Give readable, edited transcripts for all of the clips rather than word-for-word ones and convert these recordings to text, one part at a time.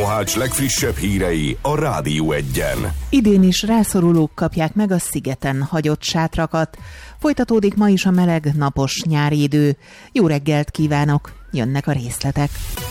Mohács legfrissebb hírei a Rádió Egyen. Idén is rászorulók kapják meg a szigeten hagyott sátrakat. Folytatódik ma is a meleg, napos nyári idő. Jó reggelt kívánok! Jönnek a részletek.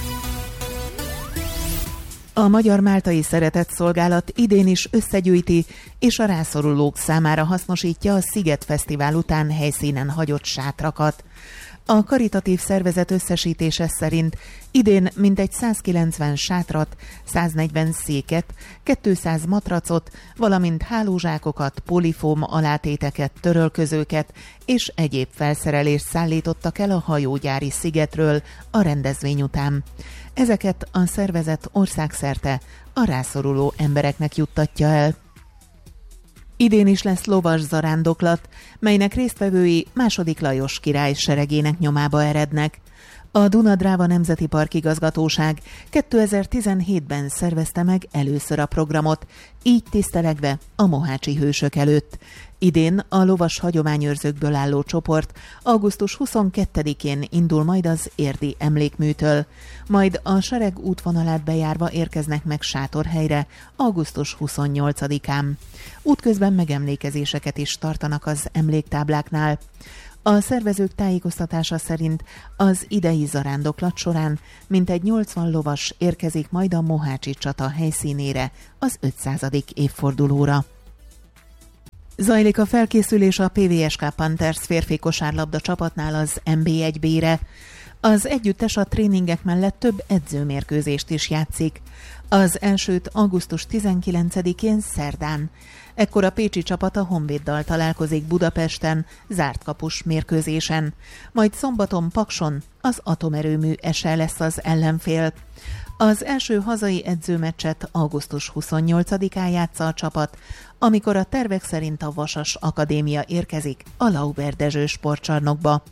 A Magyar Máltai Szeretetszolgálat idén is összegyűjti és a rászorulók számára hasznosítja a Sziget Fesztivál után helyszínen hagyott sátrakat. A karitatív szervezet összesítése szerint idén mintegy 190 sátrat, 140 széket, 200 matracot, valamint hálózsákokat, polifóm alátéteket, törölközőket és egyéb felszerelést szállítottak el a hajógyári szigetről a rendezvény után. Ezeket a szervezet országszerte a rászoruló embereknek juttatja el. Idén is lesz lovas zarándoklat, melynek résztvevői II. Lajos király seregének nyomába erednek. A Duna-Dráva Nemzeti Park Igazgatóság 2017-ben szervezte meg először a programot, így tisztelegve a mohácsi hősök előtt. Idén a lovas hagyományőrzőkből álló csoport augusztus 22-én indul majd az érdi emlékműtől, majd a sereg útvonalát bejárva érkeznek meg sátorhelyre augusztus 28-án. Útközben megemlékezéseket is tartanak az emléktábláknál. A szervezők tájékoztatása szerint az idei zarándoklat során mintegy 80 lovas érkezik majd a mohácsi csata helyszínére az 500. évfordulóra. Zajlik a felkészülés a PVSK Panthers férfi kosárlabda csapatnál az NB1B-re. Az együttes a tréningek mellett több edzőmérkőzést is játszik. Az elsőt augusztus 19-én szerdán. Ekkor a pécsi csapat a Honvéddal találkozik Budapesten, zárt kapus mérkőzésen. Majd szombaton Pakson az atomerőmű SE lesz az ellenfél. Az első hazai edzőmeccset augusztus 28-án játsza a csapat, amikor a tervek szerint a Vasas Akadémia érkezik a Lauber Dezső sportcsarnokba.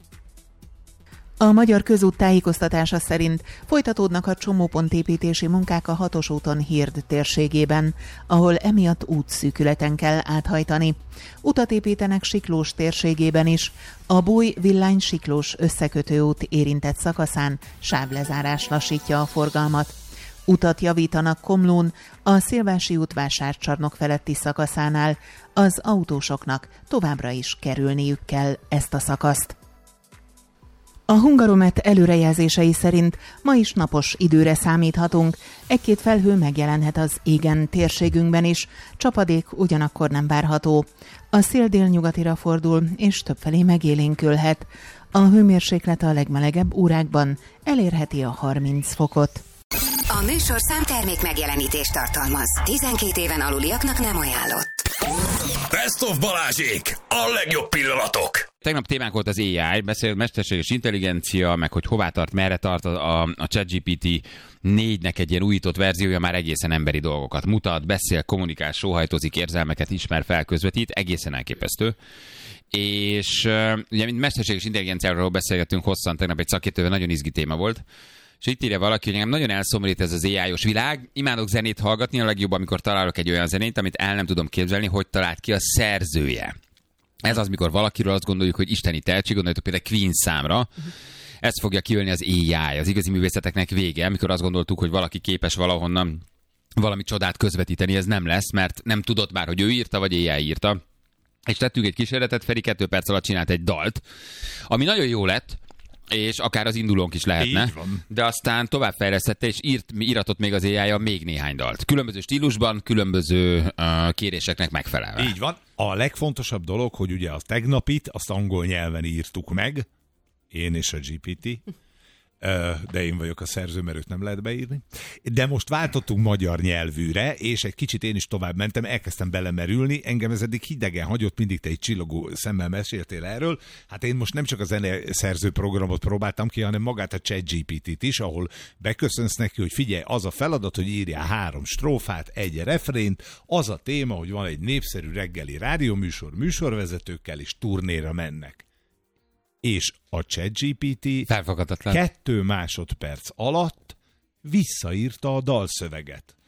A Magyar Közút tájékoztatása szerint folytatódnak a csomópontépítési munkák a 6-os úton Hird térségében, ahol emiatt útszűkületen kell áthajtani. Utat építenek Siklós térségében is. A Búj-Villány-Siklós összekötőút érintett szakaszán sávlezárás lassítja a forgalmat. Utat javítanak Komlón, a Szilvási út Vásárcsarnok feletti szakaszánál. Az autósoknak továbbra is kerülniük kell ezt a szakaszt. A Hungaromet előrejelzései szerint ma is napos időre számíthatunk. Egy-két felhő megjelenhet az égen térségünkben is, csapadék ugyanakkor nem várható. A szél délnyugatira fordul, és többfelé megélénkülhet. A hőmérséklet a legmelegebb órákban elérheti a 30 fokot. A műsorszám termék megjelenítést tartalmaz. 12 éven aluliaknak nem ajánlott. Best of Balázsék! A legjobb pillanatok! Tegnap témánk volt az AI, beszélt mesterséges intelligencia, meg hogy hová tart, merre tart a ChatGPT 4-nek egy ilyen újított verziója, már egészen emberi dolgokat mutat, beszél, kommunikál, sóhajtozik, érzelmeket ismer, felközvetít, egészen elképesztő. És ugye, mint mesterséges intelligenciáról beszélgettünk hosszan, tegnap egy szakértővel, nagyon izgi téma volt. És itt írja valaki, hogy engem nagyon elszomorít ez az AI-os világ. Imádok zenét hallgatni, a legjobb, amikor találok egy olyan zenét, amit el nem tudom képzelni, hogy talált ki a szerzője. Ez az, mikor valakiről azt gondoljuk, hogy isteni tehetség, gondoljuk például Queen számra. Ez fogja kiölni az AI, az igazi művészeteknek vége, amikor azt gondoltuk, hogy valaki képes valahonnan valami csodát közvetíteni, ez nem lesz, mert nem tudott már, hogy ő írta, vagy AI írta. És tettünk egy kísérletet, Feri 2 perc alatt csinált egy dalt, ami nagyon jó lett, és akár az indulónk is lehetne, de aztán továbbfejlesztette, és íratott még az AI-ja még néhány dalt. Különböző stílusban, különböző kéréseknek megfelelve. Így van. A legfontosabb dolog, hogy ugye a tegnapit, azt angol nyelven írtuk meg, én és a GPT, de én vagyok a szerző, mert őt nem lehet beírni. De most váltottunk magyar nyelvűre, és egy kicsit én is tovább mentem, elkezdtem belemerülni, engem ez eddig hidegen hagyott, mindig te egy csillogó szemmel meséltél erről. Hát én most nem csak a zeneszerző programot próbáltam ki, hanem magát a ChatGPT-t is, ahol beköszönsz neki, hogy figyelj, az a feladat, hogy írjál 3 strófát, egy refrént, az a téma, hogy van egy népszerű reggeli rádióműsor, műsorvezetőkkel, és turnéra mennek. És a ChatGPT 2 másodperc alatt visszaírta a dalszöveget.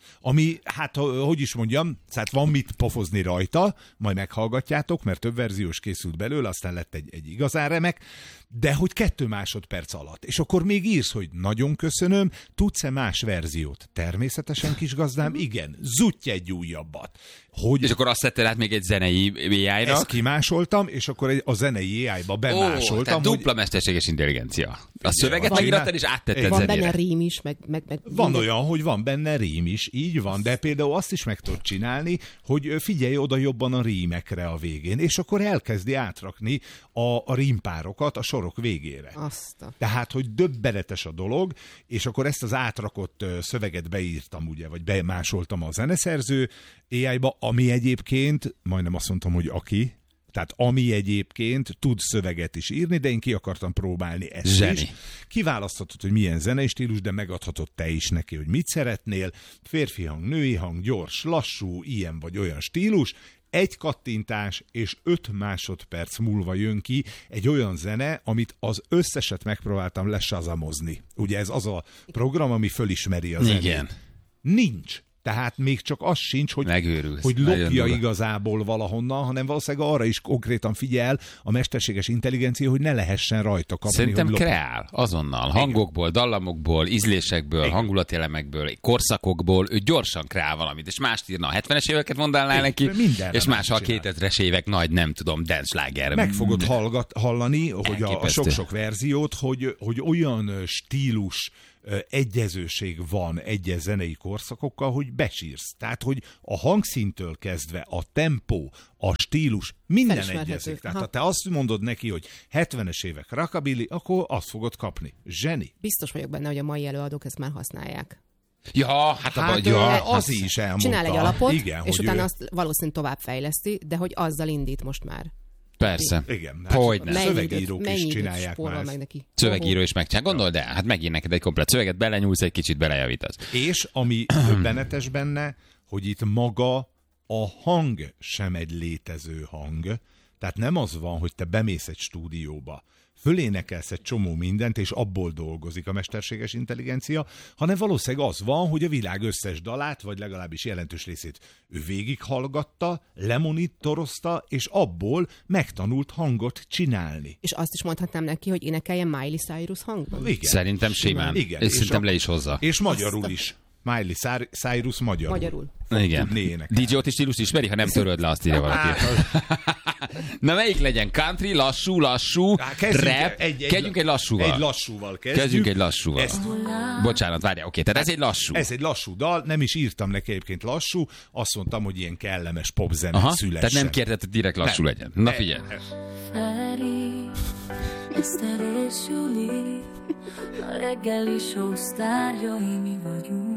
Ami, hát hogy is mondjam, hát van mit pofozni rajta, majd meghallgatjátok, mert több verziós készült belőle, aztán lett egy igazán remek, de hogy 2 másodperc alatt. És akkor még írsz, hogy nagyon köszönöm, tudsz-e más verziót? Természetesen, kis gazdám, igen, zutty egy újabbat. Hogy És akkor azt tetted át még egy zenei AI-ra? ezt kimásoltam, és akkor a zenei AI-ba bemásoltam. Tehát dupla mesterséges intelligencia. A szöveget van, megírtad és áttetted Van zenére. benne rím is, meg Van olyan, hogy van benne rím is, így van, de például azt is meg tudod csinálni, hogy figyelj oda jobban a rímekre a végén, és akkor elkezdi átrakni a rímpárokat a sorok végére. Tehát, hogy döbbenetes a dolog, és akkor ezt az átrakott szöveget beírtam, ugye, vagy bemásoltam a zeneszerző AI-ba, ami egyébként, majdnem azt mondtam, hogy tehát ami egyébként tud szöveget is írni, de én ki akartam próbálni ezt Zseni. is. Kiválaszthatod, hogy milyen zenei stílus, de megadhatod te is neki, hogy mit szeretnél. Férfi hang, női hang, gyors, lassú, ilyen vagy olyan stílus. Egy kattintás és 5 másodperc múlva jön ki egy olyan zene, amit az összeset megpróbáltam lesazamozni. Ugye ez az a program, ami fölismeri a zenét. Igen. Nincs. Tehát még csak az sincs, hogy lopja igazából valahonnan, hanem valószínűleg arra is konkrétan figyel a mesterséges intelligencia, hogy ne lehessen rajta kapni. Szerintem kreál azonnal. Hangokból, dallamokból, ízlésekből, hangulatelemekből, korszakokból, ő gyorsan kreál valamit, és mást írna. A 70-es éveket mondálnál neki, és más a 2000-es évek nagy, nem tudom, dance-sláger. Meg fogod hallani, hogy a sok-sok verziót, hogy olyan stílus egyezőség van egyes zenei korszakokkal, hogy besírsz. Tehát, hogy a hangszíntől kezdve a tempó, a stílus, minden egyezik. Tehát, ha te azt mondod neki, hogy 70-es évek rockabilly, akkor azt fogod kapni. Zseni. Biztos vagyok benne, hogy a mai előadók ezt már használják. Ja, az is elmondta. Csinál egy alapot, igen, és utána azt valószínűleg tovább fejleszti, de hogy azzal indít most már. Persze. Igen. Hogyne. Szövegírók is csinálják már. Meg neki. Szövegíró is megcsinál. Gondold el, hát megír neked egy komplet szöveget, belenyúlsz, egy kicsit belejavítasz. És ami döbbenetes benne, hogy itt maga a hang sem egy létező hang. Tehát nem az van, hogy te bemész egy stúdióba, fölénekelsz egy csomó mindent, és abból dolgozik a mesterséges intelligencia, hanem valószínűleg az van, hogy a világ összes dalát, vagy legalábbis jelentős részét ő végighallgatta, lemonitorozta, és abból megtanult hangot csinálni. És azt is mondhatnám neki, hogy énekeljen Miley Cyrus hangban? Igen. Szerintem simán. Igen. És szerintem le is hozza. És magyarul is. Miley Cyrus magyarul. Igen. DJ-ot stílust ismeri, ha nem töröd le, azt írja valaki. Na melyik legyen? Country, lassú, rap? Kezdjünk egy lassúval. Egy lassúval kezdjük. Kezdjünk egy lassúval. Bocsánat, várjál, oké, tehát ez egy lassú. Ez egy lassú dal, nem is írtam neki egyébként lassú, azt mondtam, hogy ilyen kellemes popzene szülessen. Tehát nem kérted, hogy direkt lassú legyen. Na figyelj. Feri, Eszter és Juli, a reggeli show sztárjai mi vagyunk.